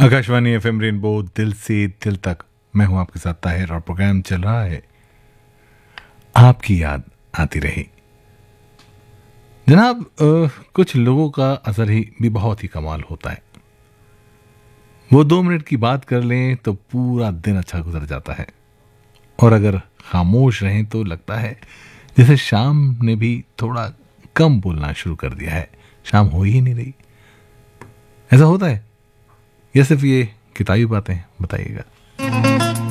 Akashvani FM rainbow दिल से दिल तक। मैं हूं आपके साथ ताहिर और प्रोग्राम चल रहा है आपकी याद आती रही। जनाब, कुछ लोगों का असर ही भी बहुत ही कमाल होता है। वो 2 मिनट की बात कर लें तो पूरा दिन अच्छा गुजर जाता है, और अगर खामोश रहें तो लगता है जैसे शाम ने भी थोड़ा कम बोलना शुरू कर दिया है। शाम हो ही नहीं रही। ऐसा होता है या सिर्फ ये किताबी बातें? बताइएगा।